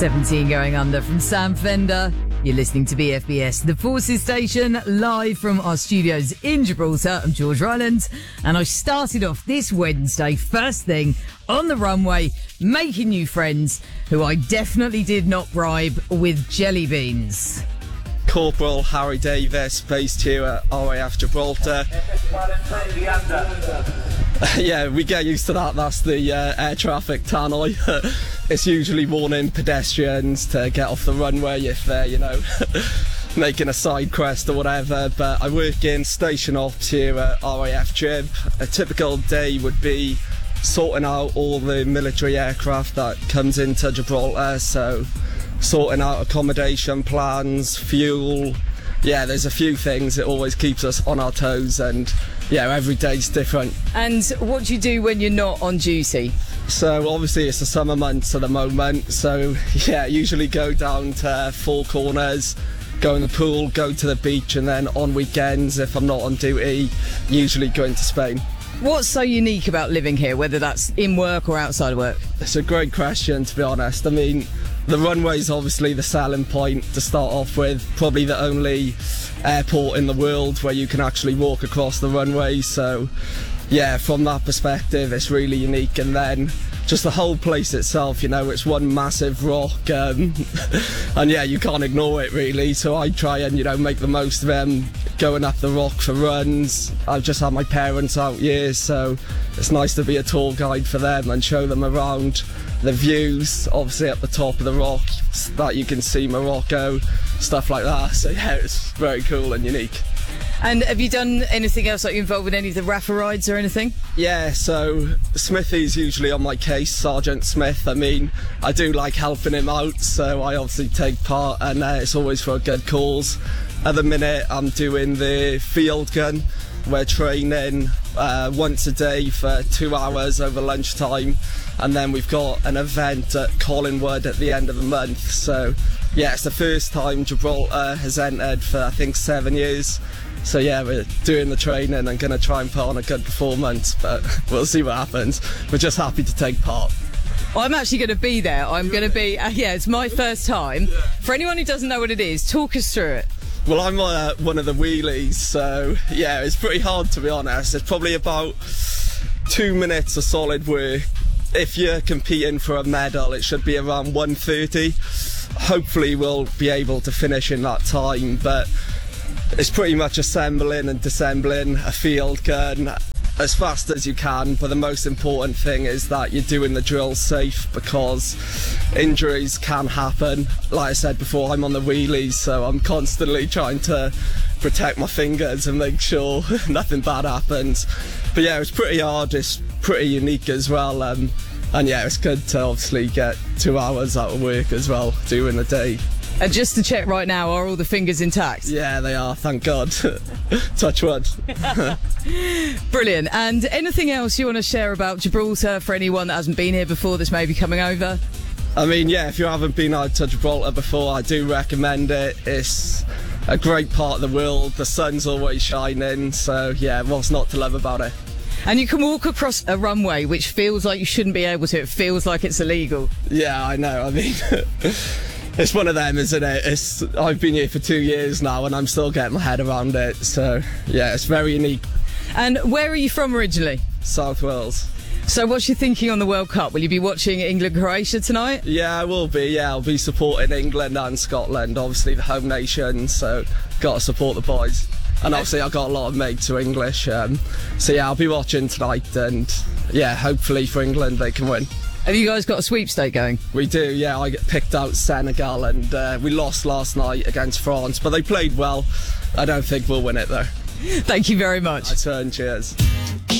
17 going under from Sam Fender. You're listening to BFBS, the Forces Station, live from our studios in Gibraltar. I'm George Ryland, and I started off this Wednesday, first thing, on the runway, making new friends who I definitely did not bribe with jelly beans. Corporal Harry Davis, based here at RAF Gibraltar. Yeah, we get used to that. That's the air traffic tannoy. It's usually warning pedestrians to get off the runway if they're, making a side crest or whatever. But I work in station ops here at RAF Gib. A typical day would be sorting out all the military aircraft that comes into Gibraltar, so sorting out accommodation plans, fuel. Yeah, there's a few things. It always keeps us on our toes, and yeah, every day's different. And what do you do when you're not on duty? So obviously it's the summer months at the moment, so yeah, usually go down to Four Corners, go in the pool, go to the beach, and then on weekends, if I'm not on duty, usually go into Spain. What's so unique about living here, whether that's in work or outside of work? It's a great question, to be honest. I mean, the runway's obviously the selling point to start off with. Probably the only airport in the world where you can actually walk across the runway. So, yeah, from that perspective, it's really unique. And then just the whole place itself, it's one massive rock. And yeah, you can't ignore it, really. So I try and, make the most of them going up the rock for runs. I've just had my parents out here, so it's nice to be a tour guide for them and show them around the views, obviously at the top of the rock, that you can see Morocco, stuff like that. So yeah, it's very cool and unique. And have you done anything else, like you involved with any of the RAFA rides or anything? Yeah, so Smithy's usually on my case, Sergeant Smith. I mean, I do like helping him out, so I obviously take part, and it's always for a good cause. At the minute, I'm doing the field gun. We're training once a day for 2 hours over lunchtime, and then we've got an event at Collingwood at the end of the month. So yeah, it's the first time Gibraltar has entered for I think 7 years. So yeah, we're doing the training and going to try and put on a good performance, but we'll see what happens. We're just happy to take part. I'm actually going to be there. I'm going to be, it's my first time. Yeah. For anyone who doesn't know what it is, talk us through it. Well, I'm one of the wheelies, so yeah, it's pretty hard, to be honest. It's probably about 2 minutes of solid work. If you're competing for a medal, it should be around 1:30. Hopefully we'll be able to finish in that time, but it's pretty much assembling and disassembling a field gun as fast as you can. But the most important thing is that you're doing the drill safe, because injuries can happen. Like I said before, I'm on the wheelies, so I'm constantly trying to protect my fingers and make sure nothing bad happens. But yeah, it's pretty hard, it's pretty unique as well, and yeah, it's good to obviously get 2 hours out of work as well during the day. And just to check right now, are all the fingers intact? Yeah, they are, thank God. Touch wood. Brilliant. And anything else you want to share about Gibraltar for anyone that hasn't been here before that's maybe coming over? I mean, yeah, if you haven't been out to Gibraltar before, I do recommend it. It's a great part of the world. The sun's always shining, so yeah, what's not to love about it? And you can walk across a runway which feels like you shouldn't be able to. It feels like it's illegal. Yeah, I know. I mean, it's one of them, isn't it? I've been here for 2 years now and I'm still getting my head around it. So yeah, it's very unique. And where are you from originally? South Wales. So what's your thinking on the World Cup? Will you be watching England-Croatia tonight? Yeah, I will be. Yeah, I'll be supporting England and Scotland, obviously the home nation, so got to support the boys. And obviously I've got a lot of mates who are English, so yeah, I'll be watching tonight, and yeah, hopefully for England they can win. Have you guys got a sweepstake going? We do, yeah. I picked out Senegal, and we lost last night against France, but they played well. I don't think we'll win it though. Thank you very much. My turn, cheers.